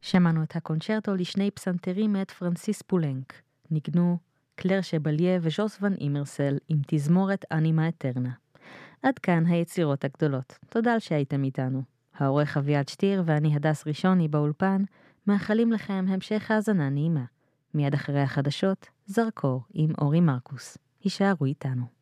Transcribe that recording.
שמענו את הקונצ'רטו לשני פסנתרים מאת פרנסיס פולנק. ניגנו קלר שבליה וז'וס ון אימרסל עם תזמורת אנימה אטרנה. עד כאן היצירות הגדולות. תודה על שהייתם איתנו. העורך אביעד שטיר ואני הדס ראשוני באולפן, מאחלים לכם המשך האזנה נעימה. מיד אחרי החדשות, זרקור עם אורי מרקוס. הישארו איתנו.